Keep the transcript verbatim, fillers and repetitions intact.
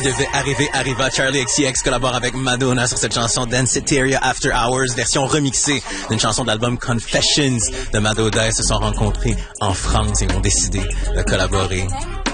devait arriver, arriva. Charlie X C X collabore avec Madonna sur cette chanson Danceteria After Hours, version remixée d'une chanson de l'album Confessions de Madonna. Ils se sont rencontrés en France et ont décidé de collaborer